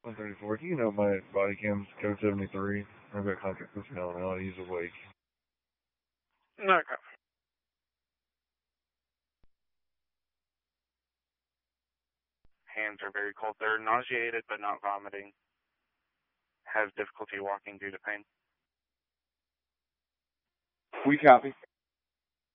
134. You know my body cam's code 73. I've got contact with now and I'll use a wake. Okay. Hands are very cold. They're nauseated but not vomiting. Has difficulty walking due to pain. We copy.